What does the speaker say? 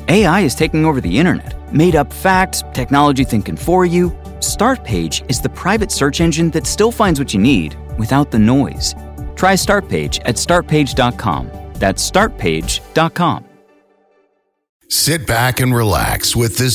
AI is taking over the internet. Made up facts, technology thinking for you. Startpage is the private search engine that still finds what you need without the noise. Try Startpage at startpage.com. That's startpage.com. Sit back and relax with this